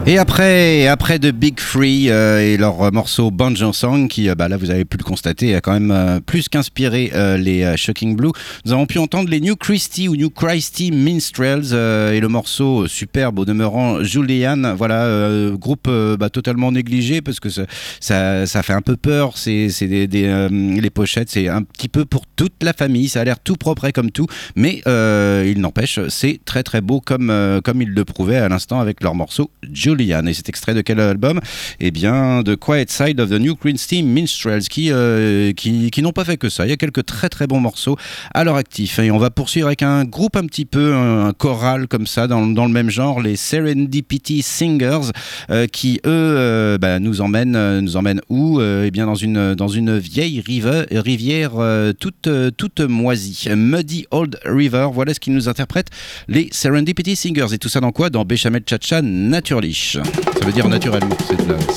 Et après The Big Three et leur morceau Banjo Song qui, là vous avez pu le constater, a quand même plus qu'inspiré les Shocking Blue, nous avons pu entendre les New Christy ou New Christy Minstrels et le morceau superbe au demeurant Julian. Voilà, groupe totalement négligé parce que ça fait un peu peur, c'est les pochettes, c'est un petit peu pour toute la famille, ça a l'air tout propre comme tout, mais il n'empêche, c'est très très beau comme ils le prouvaient à l'instant avec leur morceau Julian. Et cet extrait de quel album ? Eh bien, The Quiet Side of the New Christy Minstrels qui n'ont pas fait que ça. Il y a quelques très très bons morceaux à leur actif. Et on va poursuivre avec un groupe un petit peu, un choral comme ça, dans le même genre, les Serendipity Singers, qui eux nous emmènent où ? Eh bien, dans une vieille rivière toute moisie. Muddy Old River, voilà ce qu'ils nous interprètent, les Serendipity Singers. Et tout ça dans quoi ? Dans Béchamel Cha-Cha Naturlich. Ça veut dire naturellement,